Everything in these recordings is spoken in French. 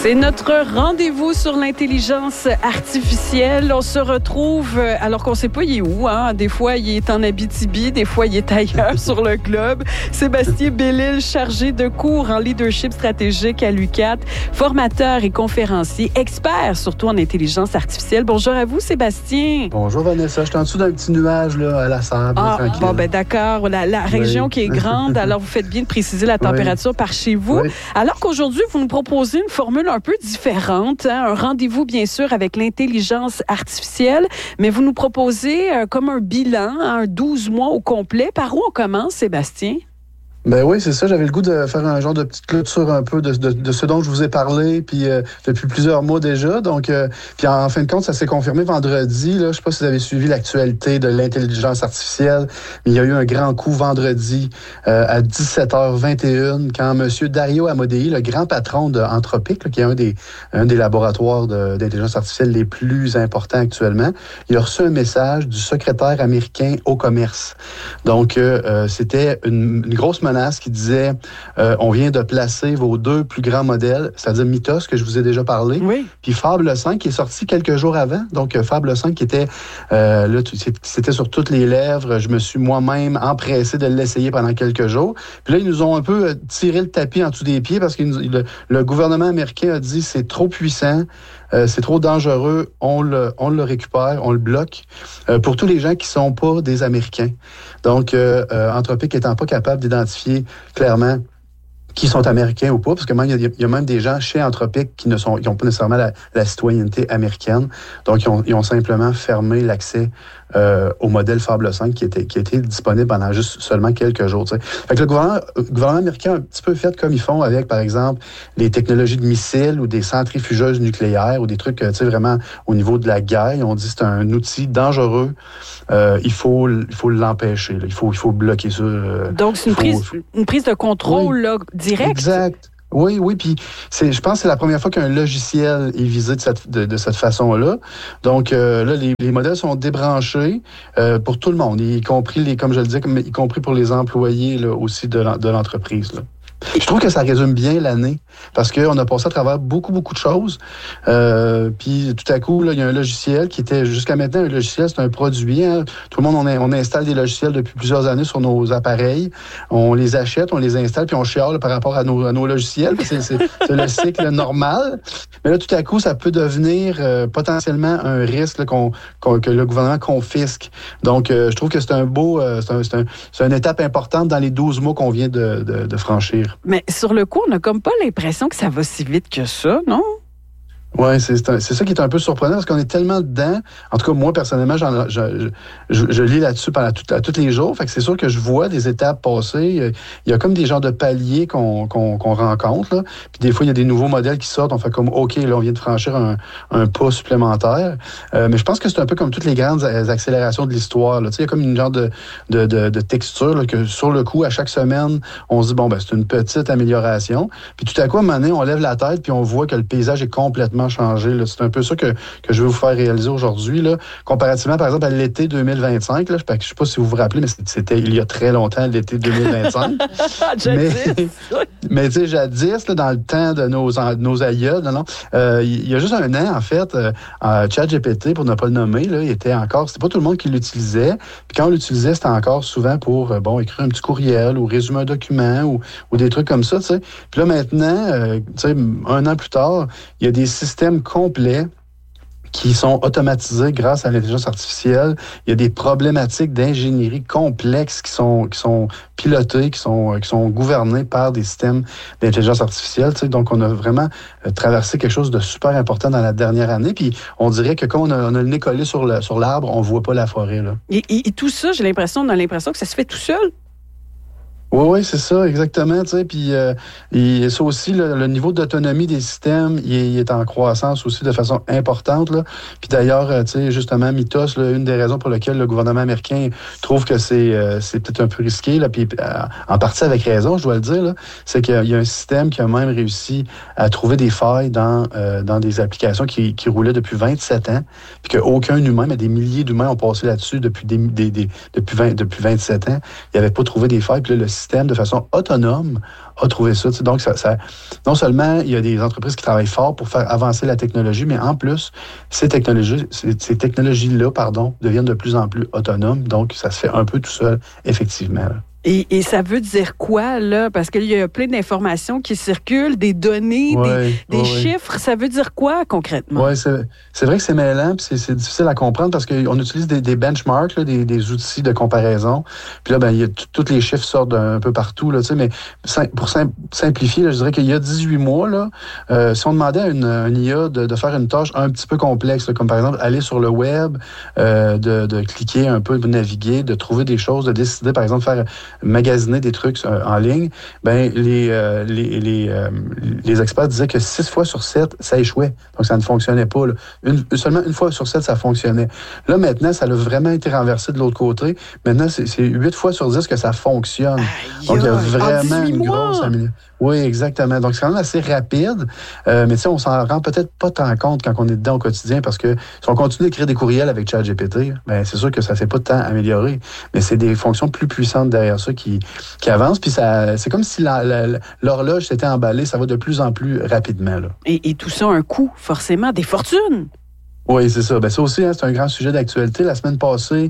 C'est notre rendez-vous sur l'intelligence artificielle. On se retrouve alors qu'on ne sait pas il est où. Hein? Des fois, il est en Abitibi, des fois, il est ailleurs sur le globe. Sébastien Bellil, chargé de cours en leadership stratégique à l'UQAT, formateur et conférencier, expert surtout en intelligence artificielle. Bonjour à vous, Sébastien. Bonjour, Vanessa. Je suis en dessous d'un petit nuage là, à la sable. Tranquille. Bon, ben d'accord. La région qui est grande, alors vous faites bien de préciser la température par chez vous. Oui. Alors qu'aujourd'hui, vous nous proposez une formule un peu différente, hein? Un rendez-vous, bien sûr, avec l'intelligence artificielle, mais vous nous proposez comme un bilan, un 12 mois au complet. Par où on commence, Sébastien? Ben oui, c'est ça. J'avais le goût de faire un genre de petite clôture un peu de ce dont je vous ai parlé, puis depuis plusieurs mois déjà. Donc, puis en fin de compte, ça s'est confirmé vendredi. Là, je ne sais pas si vous avez suivi l'actualité de l'intelligence artificielle, mais il y a eu un grand coup vendredi à 17h21 quand M. Dario Amodei, le grand patron d'Anthropic, là, qui est un des laboratoires d'intelligence artificielle les plus importants actuellement, il a reçu un message du secrétaire américain au commerce. Donc, c'était une grosse menace qui disait on vient de placer vos deux plus grands modèles, c'est-à-dire Mythos, que je vous ai déjà parlé, oui. Puis Fable 5 qui est sorti quelques jours avant. Donc, Fable 5 qui était là, c'était sur toutes les lèvres. Je me suis moi-même empressé de l'essayer pendant quelques jours. Puis là, ils nous ont un peu tiré le tapis en dessous des pieds parce que le gouvernement américain a dit c'est trop puissant. C'est trop dangereux, on le récupère, on le bloque pour tous les gens qui sont pas des Américains. Donc, Anthropic étant pas capable d'identifier clairement qui sont américains ou pas, parce que même, il y a même des gens chez Anthropic qui n'ont pas nécessairement la citoyenneté américaine. Donc, ils ont simplement fermé l'accès au modèle Fable 5 qui était disponible pendant juste seulement quelques jours. T'sais. Fait que le gouvernement américain a un petit peu fait comme ils font avec, par exemple, les technologies de missiles ou des centrifugeuses nucléaires ou des trucs vraiment au niveau de la guerre. On dit que c'est un outil dangereux. Il faut l'empêcher. Là. Il faut bloquer ça. Donc, c'est une prise de contrôle là, directe. Exact. Oui, puis je pense que c'est la première fois qu'un logiciel est visé de cette façon-là. Donc là, les modèles sont débranchés pour tout le monde, y compris comme je le disais, y compris pour les employés là, aussi de l'entreprise. Là. Je trouve que ça résume bien l'année parce qu'on a passé à travers beaucoup de choses. Puis tout à coup, là, il y a un logiciel qui était jusqu'à maintenant un logiciel, c'est un produit. Hein. Tout le monde, on installe des logiciels depuis plusieurs années sur nos appareils. On les achète, on les installe, puis on chiale par rapport à nos logiciels. C'est le cycle normal. Mais là, tout à coup, ça peut devenir potentiellement un risque là, que le gouvernement confisque. Donc, je trouve que c'est c'est une étape importante dans les 12 mois qu'on vient de franchir. Mais sur le coup, on n'a comme pas l'impression que ça va si vite que ça, non? Oui, c'est ça qui est un peu surprenant parce qu'on est tellement dedans. En tout cas, moi, personnellement, je lis là-dessus à tous les jours. Fait que c'est sûr que je vois des étapes passer. Il y a comme des genres de paliers qu'on rencontre. Là. Puis des fois, il y a des nouveaux modèles qui sortent. On fait comme, OK, là, on vient de franchir un pas supplémentaire. Mais je pense que c'est un peu comme toutes les grandes accélérations de l'histoire. Là. Il y a comme une genre de texture là, que sur le coup, à chaque semaine, on se dit, bon, ben c'est une petite amélioration. Puis tout à coup, à un moment donné, on lève la tête puis on voit que le paysage est complètement changé. Là. C'est un peu ça que je veux vous faire réaliser aujourd'hui. Là. Comparativement, par exemple, à l'été 2025, là, je ne sais pas si vous vous rappelez, mais c'était il y a très longtemps, l'été 2025. mais tu sais, jadis, là, dans le temps de nos aïeuls, il y a juste un an, en fait, ChatGPT, pour ne pas le nommer, là, c'était pas tout le monde qui l'utilisait. Puis quand on l'utilisait, c'était encore souvent pour écrire un petit courriel ou résumer un document ou des trucs comme ça. T'sais. Puis là, maintenant, un an plus tard, il y a des systèmes complets qui sont automatisés grâce à l'intelligence artificielle. Il y a des problématiques d'ingénierie complexes qui sont pilotées, qui sont gouvernées par des systèmes d'intelligence artificielle. Tu sais. Donc, on a vraiment traversé quelque chose de super important dans la dernière année. Puis, on dirait que quand on a le nez collé sur l'arbre, on ne voit pas la forêt. Là. Et tout ça, on a l'impression que ça se fait tout seul. Oui, c'est ça, exactement. Tu sais, puis ça aussi, le niveau d'autonomie des systèmes, il est en croissance aussi de façon importante. Là. Puis d'ailleurs, tu sais, justement, Mythos, là, une des raisons pour lesquelles le gouvernement américain trouve que c'est peut-être un peu risqué, là, puis en partie avec raison, je dois le dire, là, c'est qu'il y a un système qui a même réussi à trouver des failles dans des applications qui roulaient depuis 27 ans, puis qu'aucun humain, mais des milliers d'humains ont passé là-dessus depuis 27 ans. Ils n'avaient pas trouvé des failles. Puis là, le système, de façon autonome, a trouvé ça. Donc, non seulement il y a des entreprises qui travaillent fort pour faire avancer la technologie, mais en plus, ces technologies-là, deviennent de plus en plus autonomes. Donc, ça se fait un peu tout seul, effectivement. Là. Et ça veut dire quoi, là? Parce qu'il y a plein d'informations qui circulent, des données, des chiffres. Ça veut dire quoi, concrètement? Oui, c'est vrai que c'est mêlant, puis c'est difficile à comprendre parce qu'on utilise des benchmarks, là, des outils de comparaison. Puis là, tous les chiffres sortent un peu partout, là, mais pour simplifier, là, je dirais qu'il y a 18 mois, là, si on demandait à une IA de faire une tâche un petit peu complexe, là, comme par exemple aller sur le web, de cliquer un peu, de naviguer, de trouver des choses, de décider, par exemple, faire magasiner des trucs en ligne, les experts disaient que 6 fois sur 7, ça échouait. Donc, ça ne fonctionnait pas. Là. Seulement une fois sur 7, ça fonctionnait. Là, maintenant, ça a vraiment été renversé de l'autre côté. Maintenant, c'est 8 fois sur 10 que ça fonctionne. Donc, il y a vraiment une grosse amélioration. Oui, exactement. Donc, c'est quand même assez rapide. Mais tu sais, on s'en rend peut-être pas tant compte quand on est dedans au quotidien parce que si on continue d'écrire des courriels avec ChatGPT, c'est sûr que ça ne s'est pas tant amélioré. Mais c'est des fonctions plus puissantes derrière ça qui avancent. Puis c'est comme si l'horloge s'était emballée. Ça va de plus en plus rapidement. Là. Et tout ça a un coût, forcément, des fortunes. Oui, c'est ça. Ça aussi, c'est un grand sujet d'actualité. La semaine passée,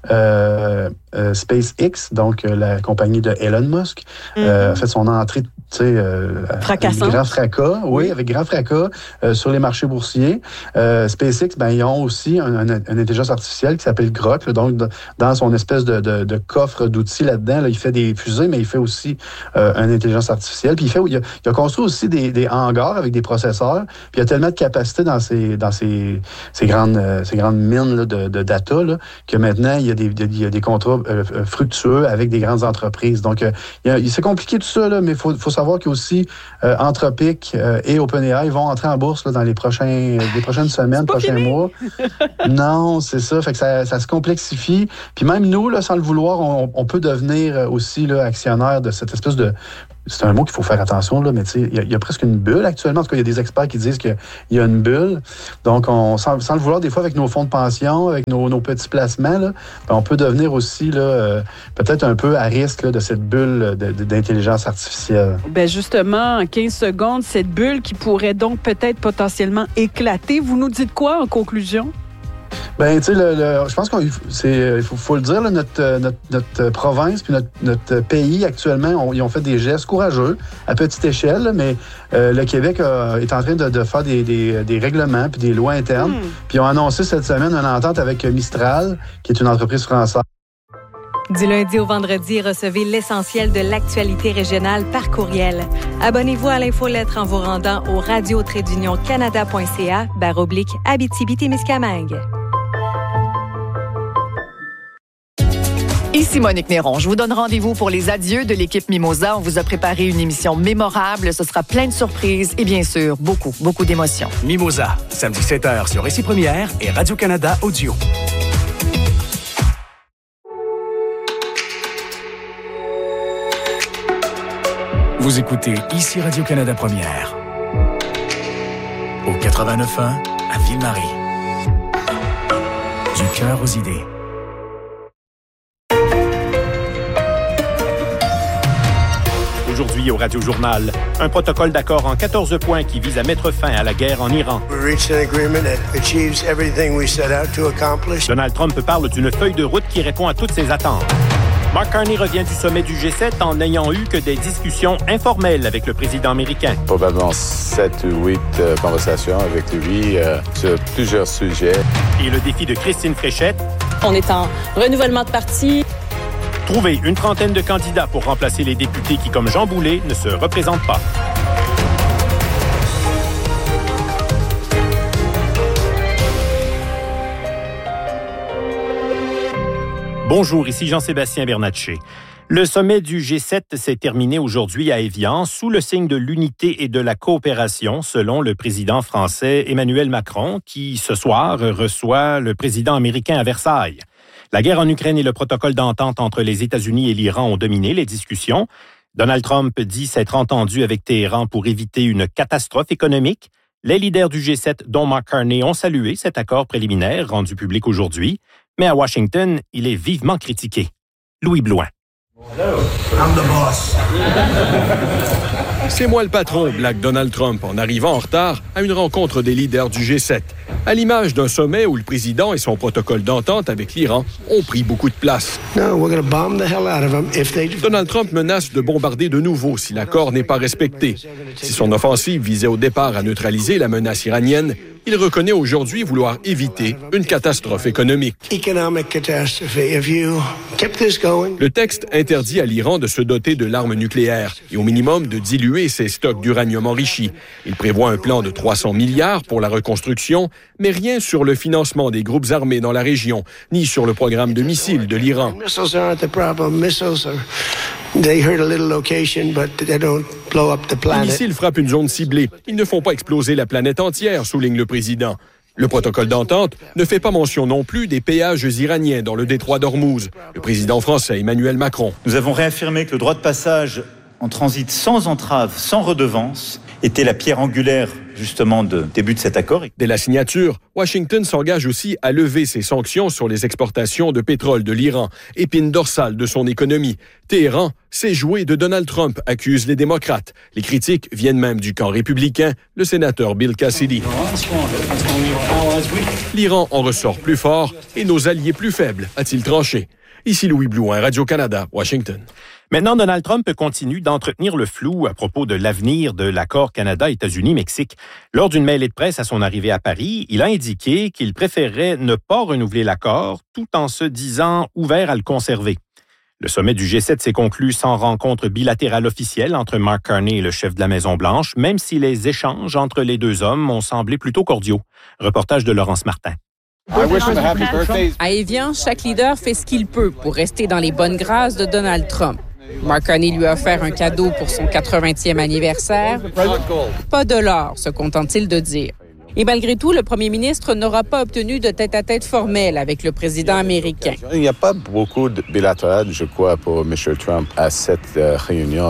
SpaceX, donc la compagnie de Elon Musk, a fait son entrée, avec grand fracas. Oui, avec grand fracas sur les marchés boursiers. SpaceX, ils ont aussi une intelligence artificielle qui s'appelle Grok. Là, donc, dans son espèce de coffre d'outils là-dedans, là, il fait des fusées, mais il fait aussi une intelligence artificielle. Puis il a construit aussi des hangars avec des processeurs. Puis il y a tellement de capacité dans ces grandes mines là, de data, là, que maintenant, il y a des contrats fructueux avec des grandes entreprises. Donc, c'est compliqué tout ça, là, mais il faut savoir qu'aussi Anthropic et OpenAI vont entrer en bourse là, dans les prochaines semaines, prochains mois. Non, c'est ça. Fait que ça se complexifie. Puis même nous, là, sans le vouloir, on peut devenir aussi là, actionnaire de cette espèce de... C'est un mot qu'il faut faire attention, là, mais il y a presque une bulle actuellement. En tout cas, il y a des experts qui disent qu'il y a une bulle. Donc, sans le vouloir, des fois, avec nos fonds de pension, avec nos petits placements, là, on peut devenir aussi là, peut-être un peu à risque là, de cette bulle d'intelligence artificielle. Justement, en 15 secondes, cette bulle qui pourrait donc peut-être potentiellement éclater. Vous nous dites quoi en conclusion? Je pense qu'il faut le dire, là, notre province puis notre pays actuellement, ils ont fait des gestes courageux à petite échelle, là, mais le Québec est en train de faire des règlements puis des lois internes. Puis ils ont annoncé cette semaine une entente avec Mistral, qui est une entreprise française. Du lundi au vendredi, recevez l'essentiel de l'actualité régionale par courriel. Abonnez-vous à l'infolettre en vous rendant au radio-canada.ca/Abitibi-Témiscamingue. Ici Monique Néron. Je vous donne rendez-vous pour les adieux de l'équipe Mimosa. On vous a préparé une émission mémorable. Ce sera plein de surprises et bien sûr, beaucoup d'émotions. Mimosa, samedi 7h sur Récit Première et Radio-Canada Audio. Vous écoutez ici Radio-Canada Première. Au 89.1 à Ville-Marie. Du cœur aux idées. Aujourd'hui au Radio-Journal, un protocole d'accord en 14 points qui vise à mettre fin à la guerre en Iran. Donald Trump parle d'une feuille de route qui répond à toutes ses attentes. Mark Carney revient du sommet du G7 en n'ayant eu que des discussions informelles avec le président américain. Probablement 7 ou 8 conversations avec lui sur plusieurs sujets. Et le défi de Christine Fréchette. On est en renouvellement de parti. Trouver une trentaine de candidats pour remplacer les députés qui, comme Jean Boulet, ne se représentent pas. Bonjour, ici Jean-Sébastien Bernatchez. Le sommet du G7 s'est terminé aujourd'hui à Évian sous le signe de l'unité et de la coopération, selon le président français Emmanuel Macron, qui ce soir reçoit le président américain à Versailles. La guerre en Ukraine et le protocole d'entente entre les États-Unis et l'Iran ont dominé les discussions. Donald Trump dit s'être entendu avec Téhéran pour éviter une catastrophe économique. Les leaders du G7, dont Mark Carney, ont salué cet accord préliminaire rendu public aujourd'hui. Mais à Washington, il est vivement critiqué. Louis Blouin. C'est moi le patron, blague Donald Trump en arrivant en retard à une rencontre des leaders du G7. À l'image d'un sommet où le président et son protocole d'entente avec l'Iran ont pris beaucoup de place. Donald Trump menace de bombarder de nouveau si l'accord n'est pas respecté. Si son offensive visait au départ à neutraliser la menace iranienne, il reconnaît aujourd'hui vouloir éviter une catastrophe économique. Le texte interdit à l'Iran de se doter de l'arme nucléaire et au minimum de diluer ses stocks d'uranium enrichi. Il prévoit un plan de 300 milliards pour la reconstruction, mais rien sur le financement des groupes armés dans la région, ni sur le programme de missiles de l'Iran. Les missiles frappent une zone ciblée. Ils ne font pas exploser la planète entière, souligne le président. Le protocole d'entente ne fait pas mention non plus des péages iraniens dans le détroit d'Ormuz. Le président français Emmanuel Macron. Nous avons réaffirmé que le droit de passage en transit sans entrave, sans redevance, était la pierre angulaire, justement, du début de cet accord. Dès la signature, Washington s'engage aussi à lever ses sanctions sur les exportations de pétrole de l'Iran, épine dorsale de son économie. Téhéran s'est joué de Donald Trump, accusent les démocrates. Les critiques viennent même du camp républicain, le sénateur Bill Cassidy. L'Iran en ressort plus fort et nos alliés plus faibles, a-t-il tranché. Ici Louis Blouin, Radio-Canada, Washington. Maintenant, Donald Trump continue d'entretenir le flou à propos de l'avenir de l'accord Canada-États-Unis-Mexique. Lors d'une mêlée de presse à son arrivée à Paris, il a indiqué qu'il préférerait ne pas renouveler l'accord tout en se disant ouvert à le conserver. Le sommet du G7 s'est conclu sans rencontre bilatérale officielle entre Mark Carney et le chef de la Maison-Blanche, même si les échanges entre les deux hommes ont semblé plutôt cordiaux. Reportage de Laurence Martin. À Évian, chaque leader fait ce qu'il peut pour rester dans les bonnes grâces de Donald Trump. Mark Carney lui a offert un cadeau pour son 80e anniversaire. Pas de l'or, se contente-t-il de dire. Et malgré tout, le premier ministre n'aura pas obtenu de tête-à-tête formel avec le président américain. Il n'y a pas beaucoup de bilatéral, je crois, pour M. Trump à cette réunion.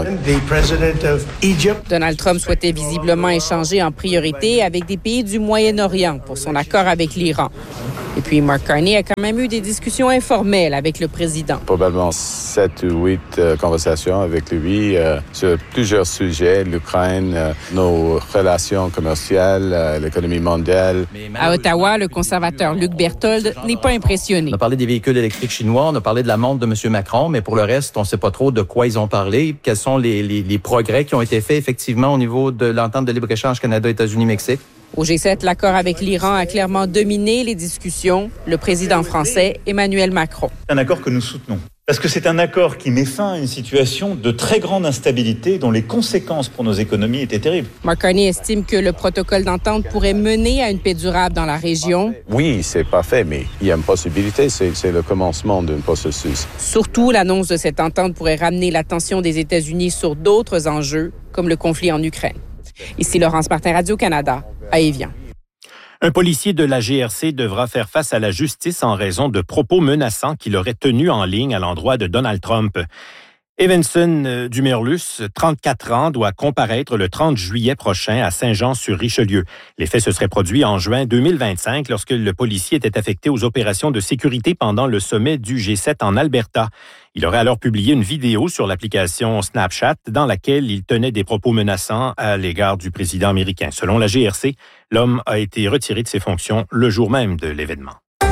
Donald Trump souhaitait visiblement échanger en priorité avec des pays du Moyen-Orient pour son accord avec l'Iran. Et puis, Mark Carney a quand même eu des discussions informelles avec le président. Probablement 7 ou 8 conversations avec lui sur plusieurs sujets, l'Ukraine, nos relations commerciales, l'économie mondiale. À Ottawa, le conservateur Luc Berthold n'est pas impressionné. On a parlé des véhicules électriques chinois, on a parlé de la montre de M. Macron, mais pour le reste, on ne sait pas trop de quoi ils ont parlé. Quels sont les progrès qui ont été faits effectivement au niveau de l'entente de libre-échange Canada-États-Unis-Mexique? Au G7, l'accord avec l'Iran a clairement dominé les discussions. Le président français, Emmanuel Macron. C'est un accord que nous soutenons. Parce que c'est un accord qui met fin à une situation de très grande instabilité dont les conséquences pour nos économies étaient terribles. Mark Carney estime que le protocole d'entente pourrait mener à une paix durable dans la région. Oui, c'est pas fait, mais il y a une possibilité, c'est le commencement d'un processus. Surtout, l'annonce de cette entente pourrait ramener l'attention des États-Unis sur d'autres enjeux, comme le conflit en Ukraine. Ici Laurence Martin, Radio-Canada, à Évian. Un policier de la GRC devra faire face à la justice en raison de propos menaçants qu'il aurait tenus en ligne à l'endroit de Donald Trump. Evanson Dumerlus, 34 ans, doit comparaître le 30 juillet prochain à Saint-Jean-sur-Richelieu. Les faits se seraient produits en juin 2025 lorsque le policier était affecté aux opérations de sécurité pendant le sommet du G7 en Alberta. Il aurait alors publié une vidéo sur l'application Snapchat dans laquelle il tenait des propos menaçants à l'égard du président américain. Selon la GRC, l'homme a été retiré de ses fonctions le jour même de l'événement.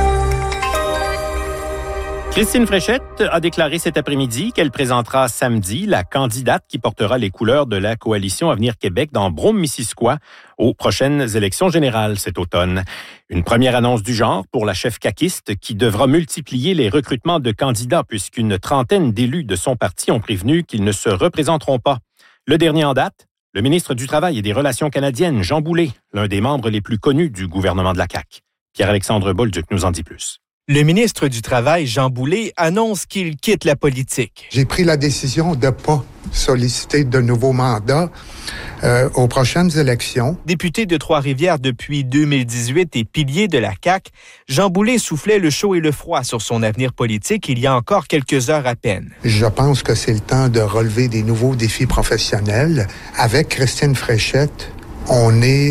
Christine Fréchette a déclaré cet après-midi qu'elle présentera samedi la candidate qui portera les couleurs de la coalition Avenir Québec dans Brome-Missisquoi aux prochaines élections générales cet automne. Une première annonce du genre pour la chef caquiste qui devra multiplier les recrutements de candidats puisqu'une trentaine d'élus de son parti ont prévenu qu'ils ne se représenteront pas. Le dernier en date, le ministre du Travail et des Relations canadiennes, Jean Boulet, l'un des membres les plus connus du gouvernement de la CAQ. Pierre-Alexandre Bolduc nous en dit plus. Le ministre du Travail, Jean Boulet, annonce qu'il quitte la politique. J'ai pris la décision de ne pas solliciter de nouveaux mandats aux prochaines élections. Député de Trois-Rivières depuis 2018 et pilier de la CAQ, Jean Boulet soufflait le chaud et le froid sur son avenir politique il y a encore quelques heures à peine. Je pense que c'est le temps de relever des nouveaux défis professionnels. Avec Christine Fréchette, on est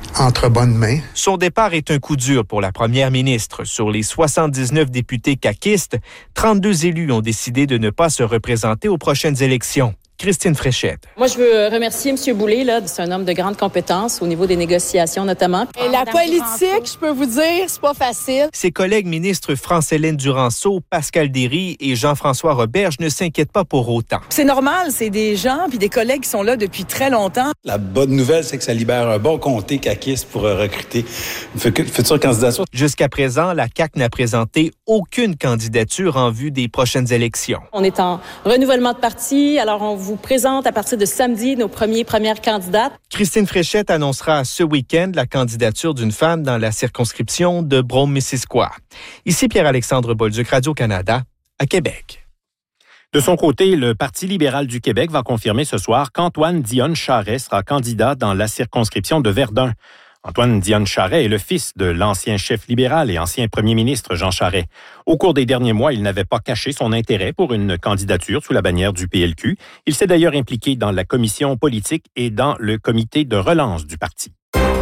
entre bonnes mains. Son départ est un coup dur pour la première ministre. Sur les 79 députés caquistes, 32 élus ont décidé de ne pas se représenter aux prochaines élections. Christine Fréchette. Moi, je veux remercier M. Boulay. Là. C'est un homme de grande compétence au niveau des négociations, notamment. Et la politique, je peux vous dire, c'est pas facile. Ses collègues ministres France-Hélène Duranceau, Pascal Derry et Jean-François Roberge ne s'inquiètent pas pour autant. C'est normal, c'est des gens puis des collègues qui sont là depuis très longtemps. La bonne nouvelle, c'est que ça libère un bon comté caquiste pour recruter une future candidature. Jusqu'à présent, la CAQ n'a présenté aucune candidature en vue des prochaines élections. On est en renouvellement de parti, alors on vous présente à partir de samedi nos premières candidates. Christine Fréchette annoncera ce week-end la candidature d'une femme dans la circonscription de Brome-Missisquoi. Ici Pierre-Alexandre Bolduc, Radio-Canada, à Québec. De son côté, le Parti libéral du Québec va confirmer ce soir qu'Antoine Dionne-Charest sera candidat dans la circonscription de Verdun. Antoine Dionne-Charest est le fils de l'ancien chef libéral et ancien premier ministre Jean Charest. Au cours des derniers mois, il n'avait pas caché son intérêt pour une candidature sous la bannière du PLQ. Il s'est d'ailleurs impliqué dans la commission politique et dans le comité de relance du parti.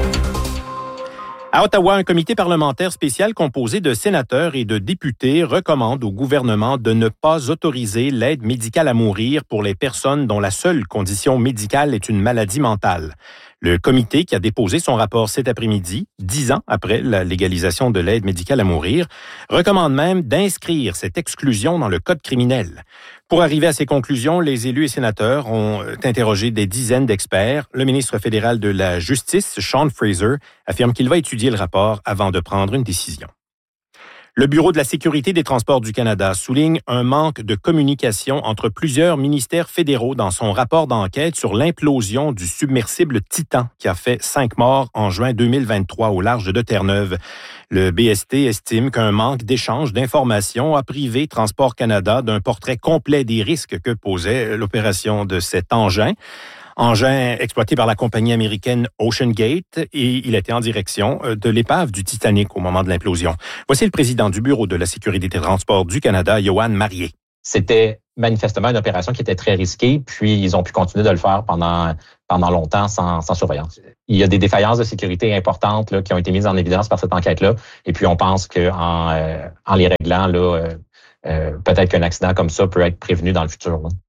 À Ottawa, un comité parlementaire spécial composé de sénateurs et de députés recommande au gouvernement de ne pas autoriser l'aide médicale à mourir pour les personnes dont la seule condition médicale est une maladie mentale. Le comité, qui a déposé son rapport cet après-midi, 10 ans après la légalisation de l'aide médicale à mourir, recommande même d'inscrire cette exclusion dans le code criminel. Pour arriver à ces conclusions, les élus et sénateurs ont interrogé des dizaines d'experts. Le ministre fédéral de la Justice, Sean Fraser, affirme qu'il va étudier le rapport avant de prendre une décision. Le Bureau de la sécurité des transports du Canada souligne un manque de communication entre plusieurs ministères fédéraux dans son rapport d'enquête sur l'implosion du submersible Titan qui a fait 5 morts en juin 2023 au large de Terre-Neuve. Le BST estime qu'un manque d'échange d'informations a privé Transport Canada d'un portrait complet des risques que posait l'opération de cet engin. Engin exploité par la compagnie américaine OceanGate, et il était en direction de l'épave du Titanic au moment de l'implosion. Voici le président du Bureau de la sécurité des transports du Canada, Yohann Marier. C'était manifestement une opération qui était très risquée, puis ils ont pu continuer de le faire pendant longtemps sans surveillance. Il y a des défaillances de sécurité importantes là, qui ont été mises en évidence par cette enquête-là, et puis on pense qu'en les réglant, là, peut-être qu'un accident comme ça peut être prévenu dans le futur. Là.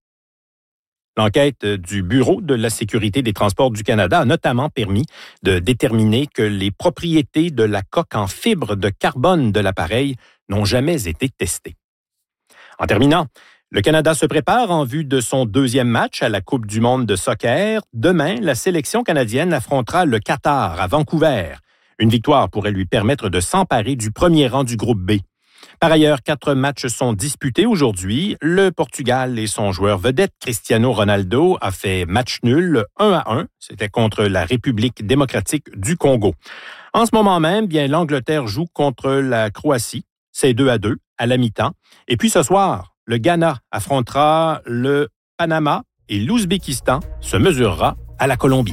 L'enquête du Bureau de la sécurité des transports du Canada a notamment permis de déterminer que les propriétés de la coque en fibre de carbone de l'appareil n'ont jamais été testées. En terminant, le Canada se prépare en vue de son 2e match à la Coupe du monde de soccer. Demain, la sélection canadienne affrontera le Qatar à Vancouver. Une victoire pourrait lui permettre de s'emparer du premier rang du groupe B. Par ailleurs, 4 matchs sont disputés aujourd'hui. Le Portugal et son joueur vedette Cristiano Ronaldo a fait match nul 1-1. C'était contre la République démocratique du Congo. En ce moment même, bien l'Angleterre joue contre la Croatie. C'est 2-2 à la mi-temps. Et puis ce soir, le Ghana affrontera le Panama et l'Ouzbékistan se mesurera à la Colombie.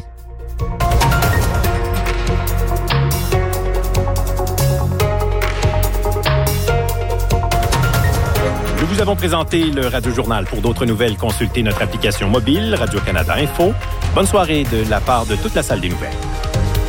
Nous vous avons présenté le Radio-Journal. Pour d'autres nouvelles, consultez notre application mobile Radio-Canada Info. Bonne soirée de la part de toute la salle des nouvelles.